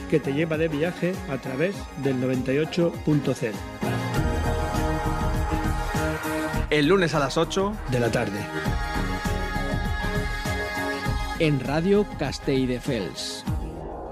que te lleva de viaje a través del 98.0. El lunes a las 8 de la tarde. En Radio Castelldefels.